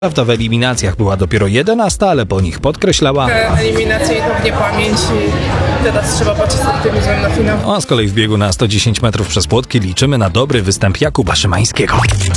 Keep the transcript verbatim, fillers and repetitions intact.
Prawda, w eliminacjach była dopiero jedenasta, ale po nich podkreślała. Eliminacje idą w niepamięć i teraz trzeba patrzeć z optymizmem na finał. A z kolei w biegu na sto dziesięć metrów przez płotki liczymy na dobry występ Jakuba Szymańskiego.